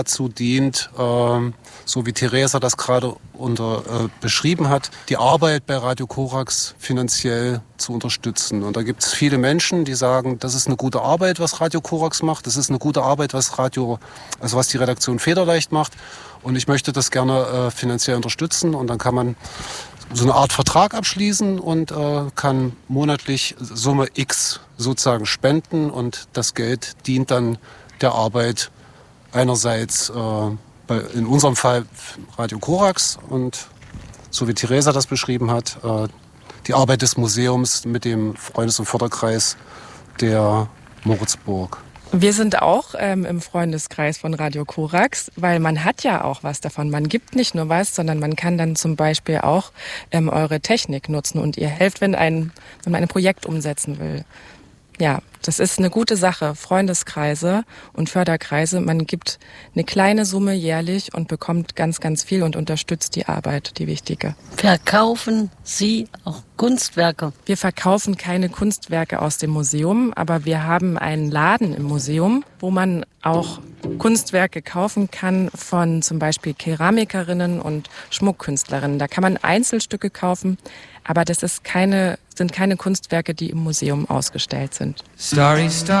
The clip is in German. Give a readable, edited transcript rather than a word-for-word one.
dazu dient, so wie Theresa das gerade beschrieben hat, die Arbeit bei Radio Korax finanziell zu unterstützen. Und da gibt es viele Menschen, die sagen, das ist eine gute Arbeit, was Radio Korax macht, das ist eine gute Arbeit, was die Redaktion Federleicht macht. Und ich möchte das gerne finanziell unterstützen. Und dann kann man so eine Art Vertrag abschließen und kann monatlich Summe X sozusagen spenden. Und das Geld dient dann der Arbeit einerseits in unserem Fall Radio Korax und so wie Theresa das beschrieben hat, die Arbeit des Museums mit dem Freundes- und Förderkreis der Moritzburg. Wir sind auch im Freundeskreis von Radio Korax, weil man hat ja auch was davon. Man gibt nicht nur was, sondern man kann dann zum Beispiel auch eure Technik nutzen und ihr helft, wenn man ein Projekt umsetzen will. Ja, das ist eine gute Sache. Freundeskreise und Förderkreise, man gibt eine kleine Summe jährlich und bekommt ganz, ganz viel und unterstützt die Arbeit, die wichtige. Verkaufen Sie auch Kunstwerke? Wir verkaufen keine Kunstwerke aus dem Museum, aber wir haben einen Laden im Museum, wo man auch Kunstwerke kaufen kann von zum Beispiel Keramikerinnen und Schmuckkünstlerinnen. Da kann man Einzelstücke kaufen, aber das sind keine Kunstwerke, die im Museum ausgestellt sind. Starry, starry.